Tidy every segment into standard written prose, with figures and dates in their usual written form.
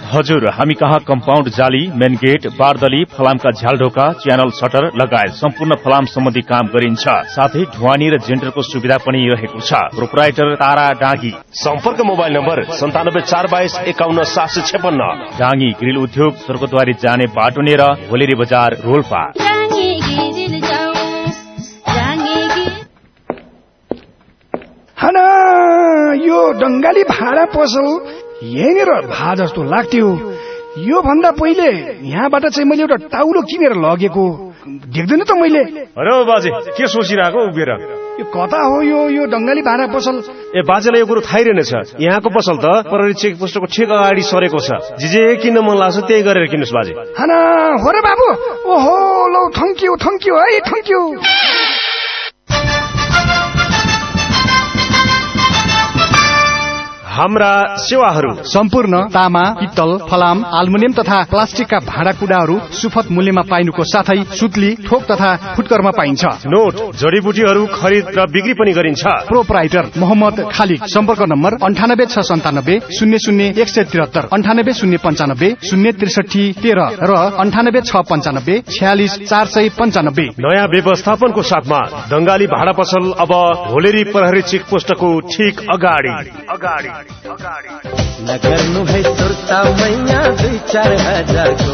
हजुर, हामी कहाँ कम्पाउन्ड जाली, मेन गेट, बारदली, फलामका झ्यालढोका, च्यानल सटर लगायत सम्पूर्ण फलाम सम्बन्धी काम गरिन्छ। साथै ढुवानी र जेन्टरको सुविधा पनि रहेको छ। प्रोपराइटर तारा डाँगी। सम्पर्क मोबाइल नम्बर 9742517756। डाँगी ग्रिल उद्योग, स्वर्गद्वारी जाने बाटो नेर होलेरी बजार, रोल्पा। हना यो डङ्गाली भाडा पसल यहीँनिर भा जस्तो लाग्थ्यो। यो भन्दा पहिले यहाँबाट चाहिँ मैले एउटा टाउलो किनेर लगेको देख्दैन त मैले। अरे बाजे, के सोचिरहेको उभिएर? यो कता हो यो डङ्गाली भाडा पसल? ए बाजेलाई यो कुरो थाहै रहेनछ। यहाँको पसल त प्रहरी चेक पोस्टको ठिक अगाडि सरेको छ। जे किन्न मन लाग्छ त्यही गरेर किन्नुस् बाजे। हना हो र बाबु। ओहो लौ, थ्याङ्क यू है, थ्याङ्क यू। हाम्रा सेवाहरू सम्पूर्ण तामा, पित्तल, फलाम, आल्मुनियम तथा प्लास्टिकका भाँडाकुँडाहरू सुपथ मूल्यमा पाइनुको साथै सुत्ली, ठोक तथा फुटकरमा पाइन्छ। नोट, जडीबुटीहरू खरिद र बिक्री पनि गरिन्छ। प्रोपराइटर मोहम्मद खालिद। सम्पर्क नम्बर 9869 00 173, 98 095 063 र 98 695 46 495। नयाँ व्यवस्थापनको साथमा डङ्गाली भाडा पसल अब होलेरी प्रहरी चेक पोस्टको ठिक अगाडि। नगर्नु है सुर्ता मैया 2-4 को।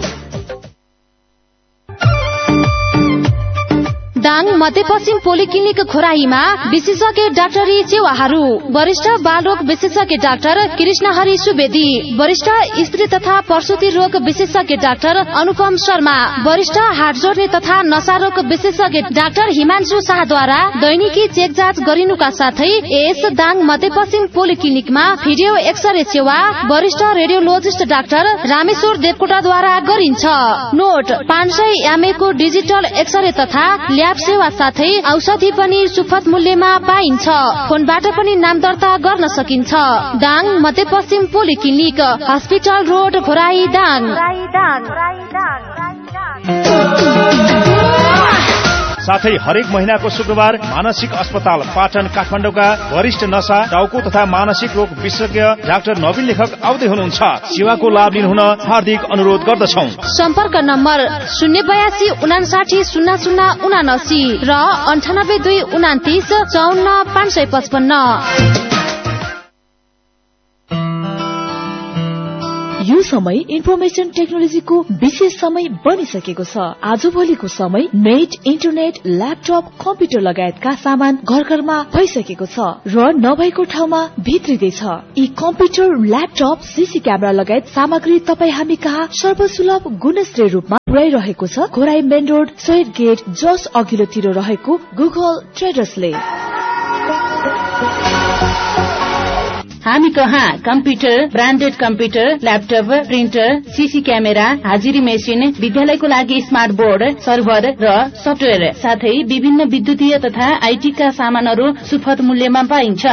दाङ मध्यपश्चिम पोलिक्लिनिक खोराईमा विशेषज्ञ डाक्टरी सेवाहरू। वरिष्ठ बालरोग विशेषज्ञ डाक्टर कृष्णहरि सुवेदी, वरिष्ठ स्त्री तथा प्रसुति रोग विशेषज्ञ डाक्टर अनुपम शर्मा, वरिष्ठ हाड जोड्ने तथा नशा रोग विशेषज्ञ डाक्टर हिमांशु शाहद्वारा दैनिकी चेक जाँच गरिनुका साथै यस दाङ मध्यपश्चिम पोलिक्लिनिकमा भिडियो एक्सरे सेवा वरिष्ठ रेडियोलोजिस्ट डाक्टर रामेश्वर देवकोटाद्वारा गरिन्छ। नोट, 500 mA को डिजिटल एक्सरे तथा ल्याब सेवा साथै औषधि पनि सुपथ मूल्यमा पाइन्छ। फोनबाट पनि नाम दर्ता गर्न सकिन्छ। दाङ मध्यपश्चिम polyclinic, hospital road, Khorai, Dang. साथै हरेक महिनाको शुक्रबार मानसिक अस्पताल पाटन काठमाडौँका वरिष्ठ नशा, टाउको तथा मानसिक रोग विशेषज्ञ डाक्टर नवीन लेखक आउँदै हुनुहुन्छ। सेवाको लाभ लिन हुन हार्दिक अनुरोध गर्दछौं। सम्पर्क नम्बर 082 59 00 79 र 98 2 29 54 555। यो समय इन्फर्मेशन टेक्नोलोजीको विशेष समय बनिसकेको छ। आजभोलिको समय नेट, इन्टरनेट, ल्यापटप, कम्प्युटर लगायतका सामान घर घरमा भइसकेको छ र नभएको ठाउँमा भित्रिँदैछ। यी कम्प्युटर, ल्यापटप, सीसी क्यामेरा लगायत सामग्री तपाई हामी कहाँ सर्वसुलभ गुणस्तरीय रूपमा पुर्याइरहेको छ। खोराई मेन रोड, शहीद गेट जस अघिल्लोतिर रहेको गुगल ट्रेडर्सले। हामी कहाँ computer, branded computer, laptop, printer, CC camera, हाजिरी मेसिन, विद्यालयको लागि स्मार्ट बोर्ड, सर्भर र सफ्टवेयर साथै विभिन्न विद्युतीय तथा आईटी का सामानहरू सुपथ मूल्यमा पाइन्छ।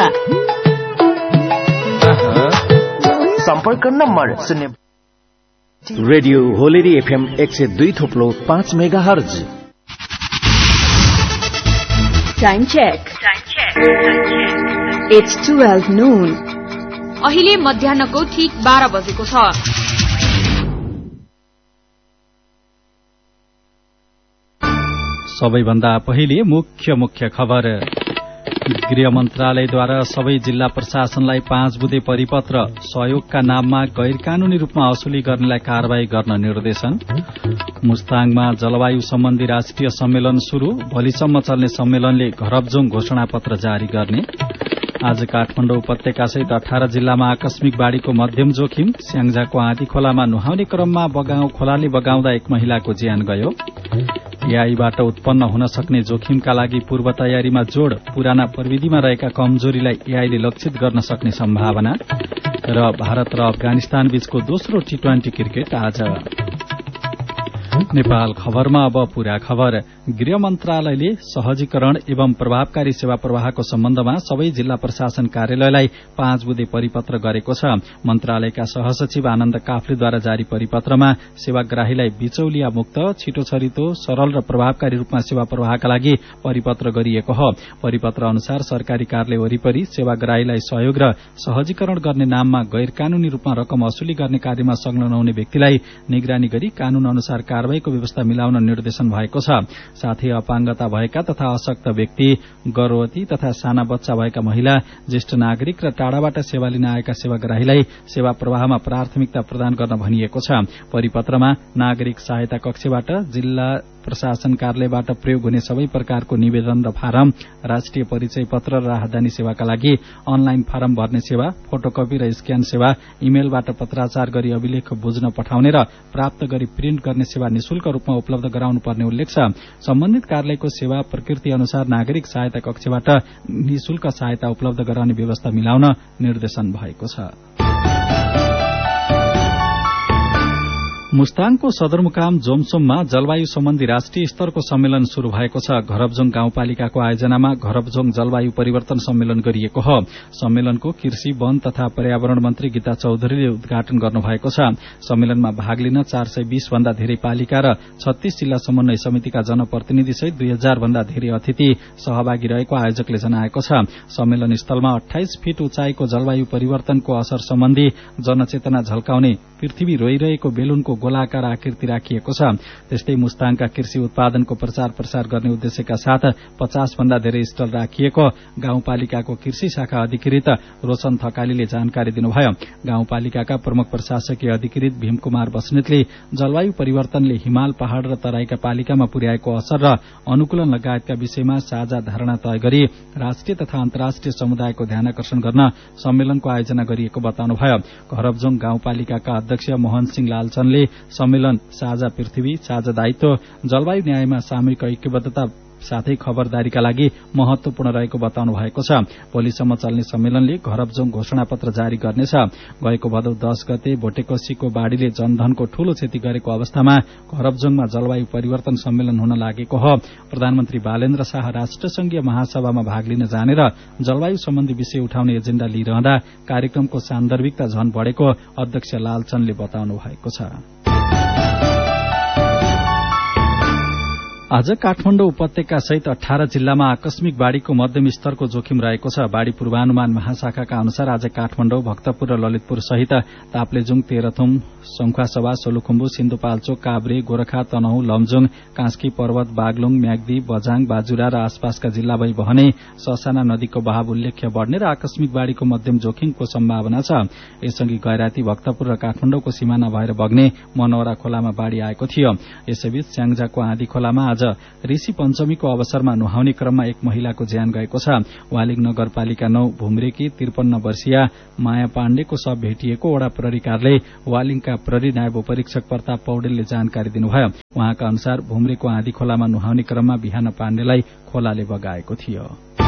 सम्पर्क number 0। Radio होलेरी FM 102.5 megahertz. Time check. It's 12 noon. अहिले मध्याहको ठीक 12 बजेको छ। सबैभन्दा पहिले मुख्य खबर। गृह मन्त्रालयद्वारा सबै जिल्ला प्रशासनलाई 5 बुँदे परिपत्र, सहयोगका नाममा गैर कानूनी रूपमा असुली गर्नेलाई कारवाही गर्न निर्देशन। मुस्ताङमा जलवायु सम्बन्धी राष्ट्रिय सम्मेलन शुरू, भोलिसम्म चल्ने सम्मेलनले घरअब्जोङ घोषणा पत्र जारी गर्ने। आज काठमाडौँ उपत्यकासहित 18 जिल्लामा आकस्मिक बाढ़ीको मध्यम जोखिम। स्याङ्जाको आँधी खोलामा नुहाउने क्रममा खोलाले बगाउँदा एक महिलाको ज्यान गयो। एआईबाट उत्पन्न हुन सक्ने जोखिमका लागि पूर्व तयारीमा जोड़, पुराना प्रविधिमा रहेका कमजोरीलाई एआईले लक्षित गर्न सक्ने सम्भावना। र भारत र अफगानिस्तान बीचको दोस्रो T20 क्रिकेट आज। नेपाल खबरमा अब पूरा खबर। गृह मन्त्रालयले सहजीकरण एवं प्रभावकारी सेवा प्रवाहको सम्बन्धमा सबै जिल्ला प्रशासन कार्यालयलाई 5 बुँदे परिपत्र गरेको छ। मन्त्रालयका सहसचिव आनन्द काफ्लेद्वारा जारी परिपत्रमा सेवाग्राहीलाई बिचौलिया मुक्त, छिटो छरितो, सरल र प्रभावकारी रूपमा सेवा प्रवाहका लागि परिपत्र गरिएको हो। परिपत्र अनुसार सरकारी कार्यालय वरिपरि सेवाग्राहीलाई सहयोग र सहजीकरण गर्ने नाममा गैर कानूनी रूपमा रकम असुली गर्ने कार्यमा संलग्न हुने व्यक्तिलाई निगरानी गरी कानून अनुसार कारबाहीको व्यवस्था मिलाउन निर्देशन भएको छ। साथै अपाङ्गता भएका तथा अशक्त व्यक्ति, गर्भवती तथा साना बच्चा भएका महिला, ज्येष्ठ नागरिक र टाढाबाट सेवा लिन आएका सेवाग्राहीलाई सेवा प्रवाहमा प्राथमिकता प्रदान गर्न भनिएको छ। परिपत्रमा नागरिक सहायता कक्षबाट, जिल्ला प्रशासन कार्यालयबाट प्रयोग हुने सबै प्रकारको निवेदन र फारम, राष्ट्रिय परिचय पत्र र राहदानी सेवाका लागि अनलाइन फारम भर्ने सेवा, फोटोकपी र स्क्यान सेवा, इमेलबाट पत्राचार गरी अभिलेख बुझ्न पठाउने र प्राप्त गरी प्रिन्ट गर्ने सेवा निशुल्क रूपमा उपलब्ध गराउनुपर्ने उल्लेख छ। सम्बन्धित कार्यालयको सेवा प्रकृति अनुसार नागरिक सहायता कक्षबाट निशुल्क सहायता उपलब्ध गराउने व्यवस्था मिलाउन निर्देशन भएको छ। मुस्ताङको सदरमुकाम जोमसोममा जलवायु सम्बन्धी राष्ट्रिय स्तरको सम्मेलन शुरू भएको छ। घरबजोङ गाउँपालिकाको आयोजनामा घरबजोङ जलवायु परिवर्तन सम्मेलन गरिएको हो। सम्मेलनको कृषि, वन तथा पर्यावरण मन्त्री गीता चौधरीले उद्घाटन गर्नुभएको छ। सम्मेलनमा भाग लिन 420 भन्दा धेरै पालिका र 36 जिल्ला समन्वय समितिका जनप्रतिनिधि सहित 2000 भन्दा धेरै अतिथि सहभागी रहेको आयोजकले जनाएको छ। सम्मेलन स्थलमा 28 फिट उचाइको जलवायु परिवर्तनको असर सम्बन्धी जनचेतना झल्काउने पृथ्वी रोइरहेको बेलुनको गोलाकार आकृति राखिएको छ। त्यस्तै मुस्ताङका कृषि उत्पादनको प्रचार प्रसार गर्ने उद्देश्यका साथ 50 भन्दा धेरै स्टल राखिएको गाउँपालिकाको कृषि शाखा अधिकृत रोशन थकालीले जानकारी दिनुभयो। गाउँपालिकाका प्रमुख प्रशासकीय अधिकृत भीमकुमार बस्नेतले जलवायु परिवर्तनले हिमाल, पहाड़ र तराईका पालिकामा पुर्याएको असर र अनुकूलन लगायतका विषयमा साझा धारणा तय गरी राष्ट्रिय तथा अन्तर्राष्ट्रिय समुदायको ध्यानकर्षण गर्न सम्मेलनको आयोजना गरिएको बताउनुभयो। घरबजोङ गाउँपालिकाका अध्यक्ष मोहन सिंह लालचनले सम्मेलन साझा पृथ्वी, साझा दायित्व, जलवायु न्यायमा सामूहिक ऐक्यबद्धता साथै खबरदारीका लागि महत्वपूर्ण रहेको बताउनु भएको छ। भोलिसम्म चल्ने सम्मेलनले घरबजोङ घोषणापत्र जारी गर्नेछ। गएको भदौ 10 गते भोटेकोसीको बाढ़ीले जनधनको ठूलो क्षति गरेको अवस्थामा घरबजोङमा जलवायु परिवर्तन सम्मेलन हुन लागेको हो। प्रधानमन्त्री बालेन्द्र शाह राष्ट्रसंघीय महासभामा भाग लिन जाने र जलवायु सम्बन्धी विषय उठाउने एजेण्डा लिइरहँदा कार्यक्रमको सान्दर्भिकता झन बढ़ेको अध्यक्ष लालचनले बताउनु भएको छ। आज काठमाडौँ उपत्यका सहित 18 जिल्लामा आकस्मिक बाढ़ीको मध्यम स्तरको जोखिम रहेको छ। बाढ़ी पूर्वानुमान महाशाखाका अनुसार आज काठमाडौँ, भक्तपुर र ललितपुर सहित ताप्लेजुङ, तेह्रथुम, संखुवासभा, सोलुखुम्बु, सिन्धुपाल्चोक, काभ्रे, गोरखा, तनहुँ, लमजुङ, कास्की पर्वत, बागलुङ, म्याग्दी, बझाङ, बाजुरा र आसपासका जिल्ला भई बहने ससाना नदीको बहाव उल्लेख्य बढ़ने र आकस्मिक बाढ़ीको मध्यम जोखिमको सम्भावना छ। यसअघि गैराती भक्तपुर र काठमाडौँको सिमाना भएर बग्ने मनौरा खोलामा बाढ़ी आएको थियो। यसैबीच स्याङ्जाको आँधी खोलामा आज ऋषि पञ्चमीको अवसरमा नुहाउने क्रममा एक महिलाको ज्यान गएको छ। वालिङ नगरपालिका 9 भुम्रेकी 53 वर्षीया माया पाण्डेको शव भेटिएको वडा प्रहरी कार्यालय वालिङका प्रहरी नायब उपरीक्षक प्रताप पौडेलले जानकारी दिनुभयो। उहाँका अनुसार भुम्रेको आँधी खोलामा नुहाउने क्रममा बिहान पाण्डेलाई खोलाले बगाएको थियो।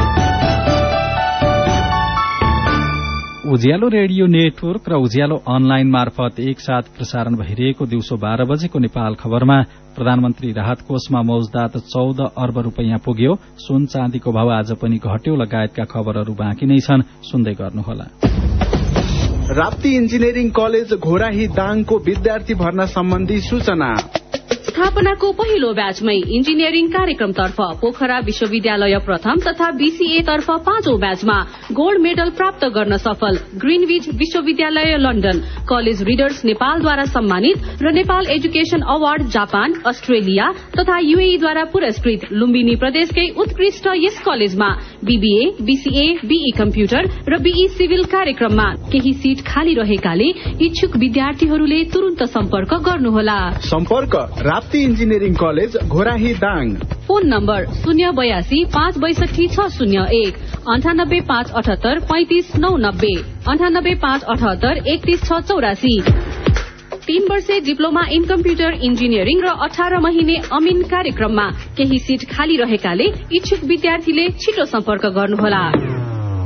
उज्यालो रेडियो नेटवर्क र उज्यालो अनलाइन मार्फत एकसाथ प्रसारण भइरहेको दिउँसो 12 बजेको नेपाल खबरमा प्रधानमन्त्री राहत कोषमा मौजदात 14 अर्ब रूपैयाँ पुग्यो। सुन चाँदीको भाव आज पनि घट्यो लगायतका खबरहरू बाँकी नै छन्, सुन्दै गर्नुहोला। राप्ती इन्जिनियरिङ कलेज घोराही दाङको विद्यार्थी भर्ना सम्बन्धी सूचना। स्थापनाको पहिलो ब्याचमै इन्जिनियरिङ कार्यक्रमतर्फ पोखरा विश्वविद्यालय प्रथम तथा बीसीए तर्फ 5औं ब्याचमा गोल्ड मेडल प्राप्त गर्न सफल ग्रीनविच विश्वविद्यालय लन्डन, कलेज रिडर्स नेपालद्वारा सम्मानित र Nepal education award Japan, Australia तथा यूएईद्वारा पुरस्कृत लुम्बिनी प्रदेशकै उत्कृष्ट यस कलेजमा बीबीए, बीसीए, बीई कम्प्युटर र बीई सिभिल कार्यक्रममा केही सीट खाली रहेकाले इच्छुक विद्यार्थीहरूले तुरन्त सम्पर्क गर्नुहोला। सम्पर्क Rapti engineering college Ghorahi Dang. Phone number 082 562 601 98 578 35 990 98 578 31 684। 3 वर्षे डिप्लोमा इन कम्प्युटर इन्जिनियरिङ र 18 महिने अमिन कार्यक्रममा केही सीट खाली रहेकाले इच्छुक विद्यार्थीले छिटो सम्पर्क गर्नुहोला।